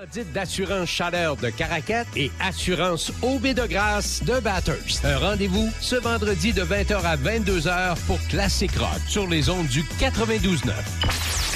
Dites d'assurance chaleur de Caracat et assurance OB de grâce de Bathurst. Un rendez-vous ce vendredi de 20h à 22h pour Classic Rock sur les ondes du 92.9.